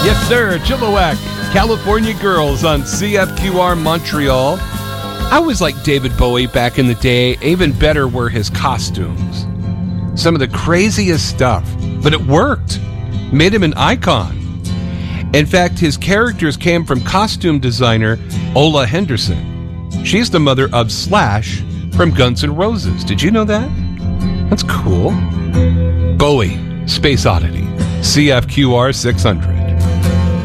Yes, sir. Chilliwack, California Girls on CFQR Montreal. I always liked David Bowie back in the day. Even better were his costumes. Some of the craziest stuff. But it worked. Made him an icon. In fact, his characters came from costume designer Ola Henderson. She's the mother of Slash from Guns N' Roses. Did you know that? That's cool. Bowie, Space Oddity, CFQR 600.